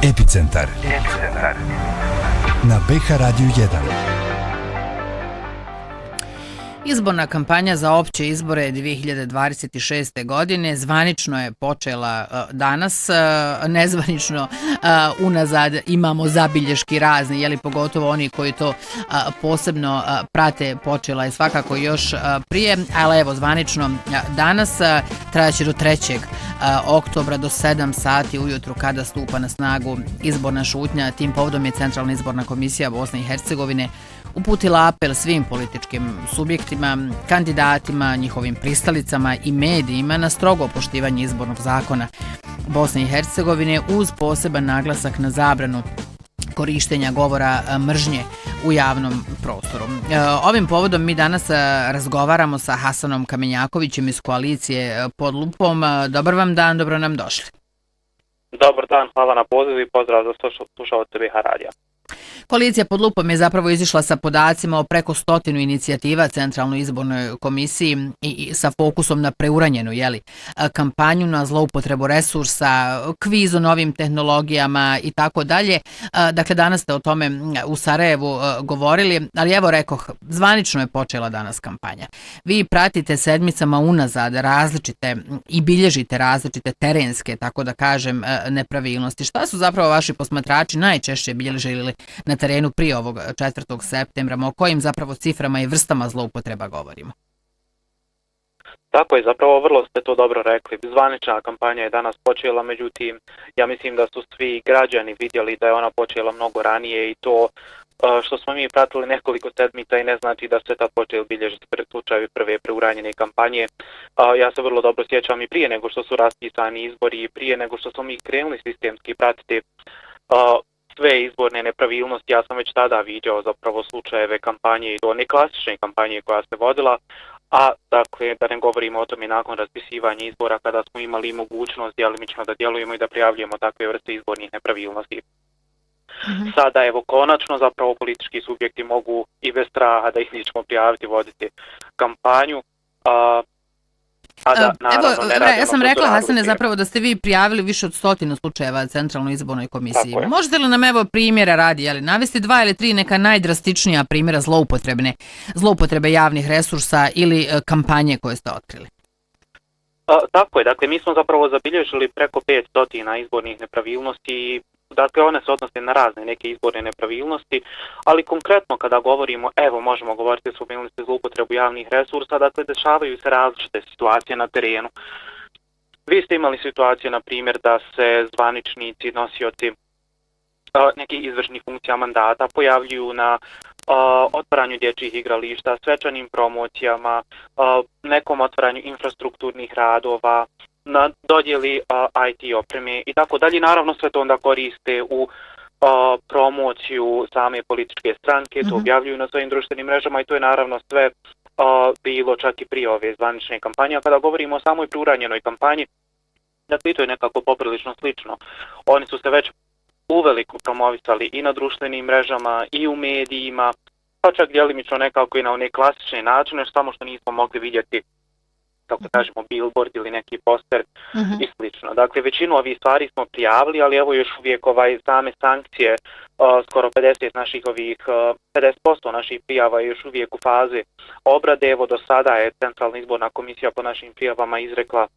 Epicentar. Na BH Radio 1. Izborna kampanja za opće izbore 2026. godine zvanično je počela danas, nezvanično unazad imamo zabilješki razni, pogotovo oni koji to posebno prate, počela je svakako još prije, ali evo zvanično danas trajaće do 3. oktobra do 7 sati ujutru kada stupa na snagu izborna šutnja. Tim povodom je Centralna izborna komisija Bosne i Hercegovine uputila apel svim političkim subjektima, kandidatima, njihovim pristalicama i medijima na strogo poštivanje izbornog zakona Bosne i Hercegovine uz poseban naglasak na zabranu korištenja govora mržnje u javnom prostoru. Ovim povodom mi danas razgovaramo sa Hasanom Kamenjakovićem iz koalicije Pod lupom. Dobar vam dan, dobro nam došli. Dobar dan, hvala na pozivu i pozdrav za slušalce BH Radija. Koalicija Pod lupom je zapravo izišla sa podacima o preko 100 inicijativa Centralnoj izbornoj komisiji i sa fokusom na preuranjenu kampanju, na zloupotrebu resursa, kviz o novim tehnologijama i tako dalje. Dakle, danas ste o tome u Sarajevu govorili, ali evo rekoh, zvanično je počela danas kampanja. Vi pratite sedmicama unazad različite i bilježite različite terenske, tako da kažem, nepravilnosti. Šta su zapravo vaši posmatrači najčešće bilježili na terenu prije ovog 4. septembra, o kojim zapravo ciframa i vrstama zloupotreba govorimo? Tako je, zapravo vrlo ste to dobro rekli. Zvanična kampanja je danas počela, međutim, ja mislim da su svi građani vidjeli da je ona počela mnogo ranije i to što smo mi pratili nekoliko sedmica i ne znači da se tad počeli bilježiti slučajevi prve preuranjene kampanje. Ja se vrlo dobro sjećam i prije nego što su raspisani izbori i prije nego što smo mi krenuli sistemski pratiti sve izborne nepravilnosti. Ja sam već tada viđao zapravo slučajeve kampanje i do one klasične kampanje koja se vodila, a dakle da ne govorimo o tome nakon raspisivanja izbora kada smo imali mogućnost djelimično da djelujemo i da prijavljujemo takve vrste izbornih nepravilnosti. Sada evo konačno zapravo politički subjekti mogu i bez straha da ih nećemo prijaviti voditi kampanju. Ja sam rekla, Hasane, zapravo da ste vi prijavili više od 100 slučajeva Centralnoj izbornoj komisiji. Možete li nam evo primjera radi, navesti 2 ili 3 neka najdrastičnija primjera zloupotrebe javnih resursa ili kampanje koje ste otkrili? Tako je, dakle mi smo zapravo zabilježili preko 500 izbornih nepravilnosti. Dakle, one se odnose na razne neke izborne nepravilnosti, ali konkretno kada govorimo, evo možemo govoriti o spomenuli zloupotrebu javnih resursa, dakle dešavaju se različite situacije na terenu. Vi ste imali situacije, na primjer, da se zvaničnici, nosioci nekih izvršnih funkcija mandata pojavljuju na otvaranju dječjih igrališta, svečanim promocijama, nekom otvaranju infrastrukturnih radova, na dodjeli IT opreme i tako dalje. Naravno sve to onda koriste u promociju same političke stranke, to objavljuju na svojim društvenim mrežama i to je naravno sve bilo čak i prije ove zvanične kampanje. A kada govorimo o samoj preuranjenoj kampanji, dakle to je nekako poprilično slično. Oni su se već uveliko promovisali i na društvenim mrežama i u medijima, pa čak djelimično nekako i na one klasične načine, samo što nismo mogli vidjeti, kako kažemo, billboard ili neki poster i slično. Dakle, većinu ovih stvari smo prijavili, ali evo još uvijek same sankcije, skoro 50% naših prijava je još uvijek u fazi obrade. Evo do sada je Centralna izborna komisija po našim prijavama izrekla